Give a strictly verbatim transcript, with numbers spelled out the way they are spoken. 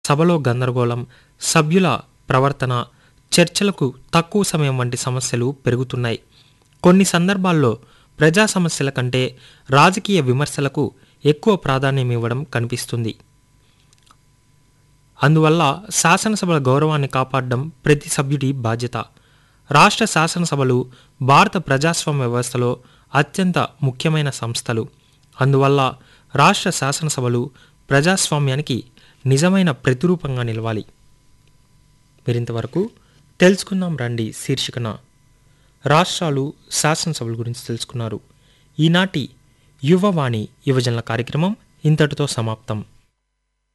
సభలో గందరగోళం, సభ్యుల ప్రవర్తన, చర్చలకు తక్కువ సమయం వంటి సమస్యలు పెరుగుతున్నాయి. కొన్ని సందర్భాల్లో ప్రజా సమస్యల కంటే రాజకీయ విమర్శలకు ఎక్కువ ప్రాధాన్యం ఇవ్వడం కనిపిస్తుంది. అందువల్ల శాసనసభల గౌరవాన్ని కాపాడడం ప్రతి సభ్యుడి బాధ్యత. రాష్ట్ర శాసనసభలు భారత ప్రజాస్వామ్య వ్యవస్థలో అత్యంత ముఖ్యమైన సంస్థలు. అందువల్ల రాష్ట్ర శాసనసభలు ప్రజాస్వామ్యానికి నిజమైన ప్రతిరూపంగా నిలవాలి. మీరింతవరకు తెలుసుకుందాం రండి శీర్షికన రాష్ట్రాలు శాసనసభల గురించి తెలుసుకున్నారు. ఈనాటి యువవాణి యువజనుల కార్యక్రమం ఇంతటితో సమాప్తం.